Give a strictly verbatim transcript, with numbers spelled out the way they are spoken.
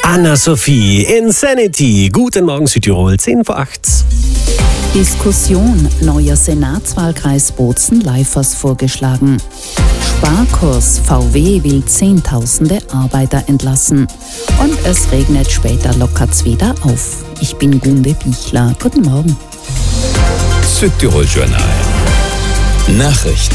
Anna-Sophie, Insanity. Guten Morgen Südtirol, zehn vor acht. Diskussion. Neuer Senatswahlkreis Bozen-Leifers vorgeschlagen. Sparkurs. V W will Zehntausende Arbeiter entlassen. Und es regnet, später lockert's wieder auf. Ich bin Gunde Bichler. Guten Morgen. Südtirol Journal. Nachrichten.